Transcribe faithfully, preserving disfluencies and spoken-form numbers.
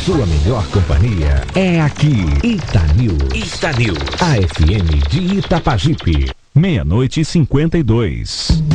sua melhor companhia é aqui, Itanews. Itanews. A F M de Itapajipe. Meia-noite e cinquenta e dois.